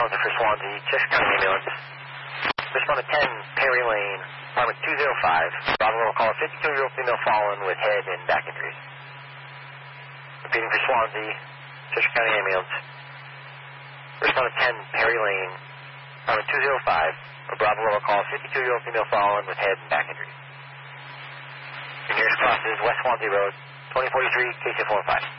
Officer for Swansea, Cheshire County Ambulance. Respond to 10 Perry Lane, apartment 205. Bravo will call a 52-year-old female fallen with head and back injuries. Repeating for Swansea, Cheshire County Ambulance. Respond to 10 Perry Lane, apartment 205. Bravo will call a 52-year-old female fallen with head and back injuries. The nearest cross is West Swansea Road, 2043, KC 405.